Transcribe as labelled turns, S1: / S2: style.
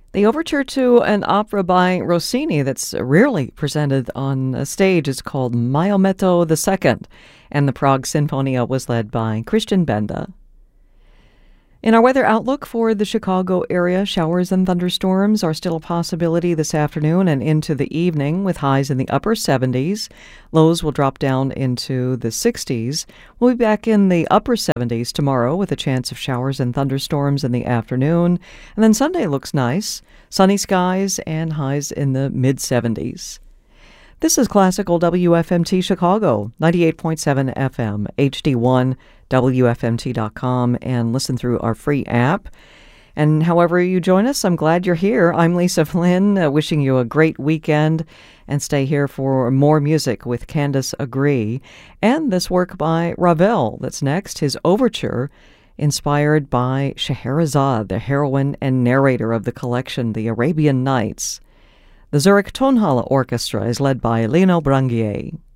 S1: The overture to an opera by Rossini that's rarely presented on a stage is called Maometto II, and the Prague Sinfonia was led by Christian Benda. In our weather outlook for the Chicago area, showers and thunderstorms are still a possibility this afternoon and into the evening, with highs in the upper 70s. Lows will drop down into the 60s. We'll be back in the upper 70s tomorrow with a chance of showers and thunderstorms in the afternoon. And then Sunday looks nice. Sunny skies and highs in the mid-70s. This is Classical WFMT Chicago, 98.7 FM, HD1, WFMT.com, and listen through our free app. And however you join us, I'm glad you're here. I'm Lisa Flynn, wishing you a great weekend, and stay here for more music with Candace Agree, and this work by Ravel that's next, his overture, inspired by Scheherazade, the heroine and narrator of the collection, The Arabian Nights. The Zurich Tonhalle Orchestra is led by Lino Brangier.